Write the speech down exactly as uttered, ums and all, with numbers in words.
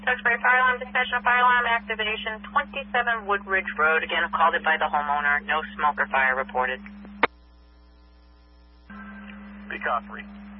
Tewksbury Fire Alarm Dispatch, no fire alarm activation, twenty-seven Woodridge Road. Again, called it by the homeowner. No smoke or fire reported. Peacock three.